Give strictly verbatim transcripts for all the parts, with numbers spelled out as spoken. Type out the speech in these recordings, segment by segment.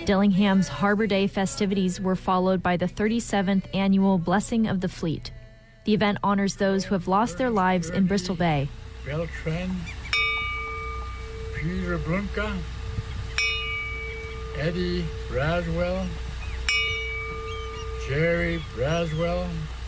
Dillingham's Harbor Day festivities were followed by the thirty-seventh annual Blessing of the Fleet. The event honors those who have lost their lives in Bristol Bay. Beltran, Peter Blunka, Eddie Braswell, Jerry Braswell,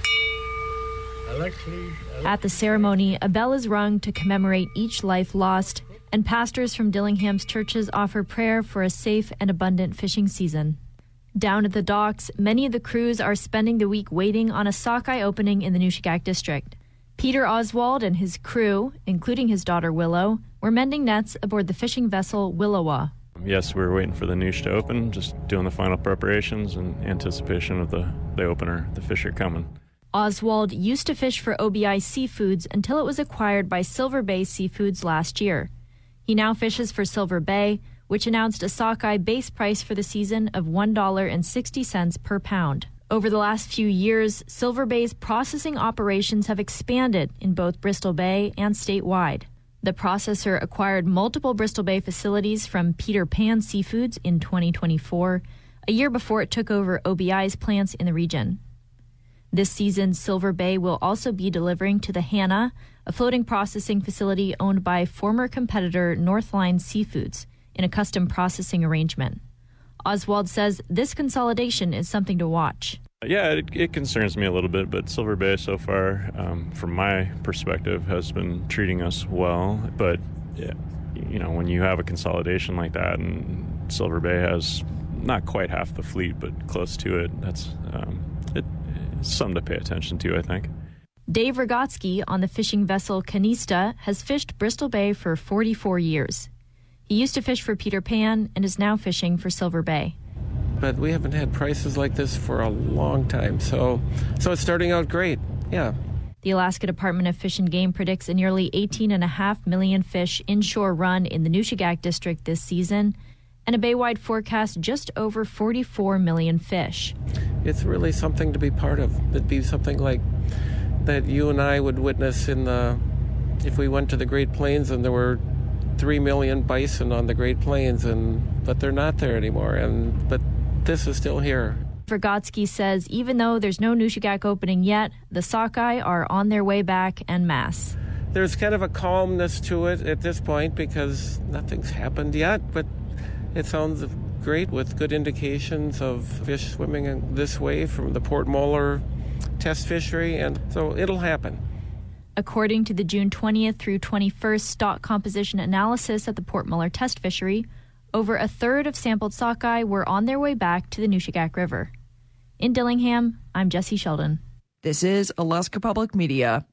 Alexi. At the ceremony, a bell is rung to commemorate each life lost, and pastors from Dillingham's churches offer prayer for a safe and abundant fishing season. Down at the docks, many of the crews are spending the week waiting on a sockeye opening in the Nushagak district. Peter Oswald and his crew, including his daughter Willow, were mending nets aboard the fishing vessel Willowa. Yes, we were waiting for the noosh to open, just doing the final preparations in anticipation of the, the opener. The fish are coming. Oswald used to fish for O B I Seafoods until it was acquired by Silver Bay Seafoods last year. He now fishes for Silver Bay, which announced a sockeye base price for the season of one dollar and sixty cents per pound. Over the last few years, Silver Bay's processing operations have expanded in both Bristol Bay and statewide. The processor acquired multiple Bristol Bay facilities from Peter Pan Seafoods in twenty twenty-four, a year before it took over O B I's plants in the region. This season, Silver Bay will also be delivering to the Hannah, a floating processing facility owned by former competitor Northline Seafoods, in a custom processing arrangement. Oswald says this consolidation is something to watch. Yeah, it, it concerns me a little bit, but Silver Bay so far, um, from my perspective, has been treating us well. But, yeah, you know, when you have a consolidation like that and Silver Bay has not quite half the fleet, but close to it, that's um, it, it's something to pay attention to, I think. Dave Rogotsky on the fishing vessel Canista has fished Bristol Bay for forty-four years. He used to fish for Peter Pan and is now fishing for Silver Bay. But we haven't had prices like this for a long time, so so it's starting out great, yeah. The Alaska Department of Fish and Game predicts a nearly eighteen point five million fish inshore run in the Nushagak district this season, and a bay-wide forecast just over forty-four million fish. It's really something to be part of. It'd be something like that you and I would witness in the, if we went to the Great Plains and there were three million bison on the Great Plains, and but they're not there anymore, and but this is still here. Vergotsky says even though there's no Nushagak opening yet, the sockeye are on their way back en masse. There's kind of a calmness to it at this point because nothing's happened yet, but it sounds great with good indications of fish swimming this way from the Port Moller test fishery, and so it'll happen. According to the June twentieth through twenty-first stock composition analysis at the Port Muller test fishery, over a third of sampled sockeye were on their way back to the Nushagak River. In Dillingham, I'm Jesse Sheldon. This is Alaska Public Media.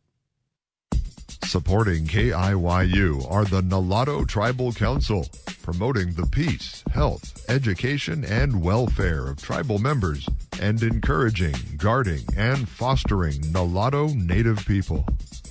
Supporting K I Y U are the Nulato Tribal Council, promoting the peace, health, education, and welfare of tribal members, and encouraging, guarding, and fostering Nulato Native people.